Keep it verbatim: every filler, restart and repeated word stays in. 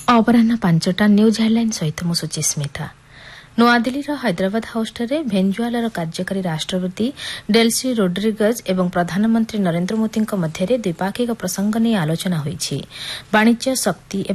ଅପରାହ୍ନ ପାଞ୍ଚଟା news headline ସହିତ ମୁଁ ସୁଚିସ୍ମିତା। ନୂଆଦିଲ୍ଲୀର ହାଇଦ୍ରାବାଦ ହାଉସ୍ଠାରେ ଭେନେଜୁଏଲାର କାର୍ଯ୍ୟକାରୀ ରାଷ୍ଟ୍ରପତି ଡେଲ୍ସି ରୋଡ୍ରିଗଜ୍ ଏବଂ ପ୍ରଧାନମନ୍ତ୍ରୀ ନରେନ୍ଦ୍ର ମୋଦିଙ୍କ ମଧ୍ୟରେ ଦ୍ୱିପାକ୍ଷିକ ପ୍ରସଙ୍ଗ ନେଇ ଆଲୋଚନା ହୋଇଛି। ବାଣିଜ୍ୟ, ଶକ୍ତି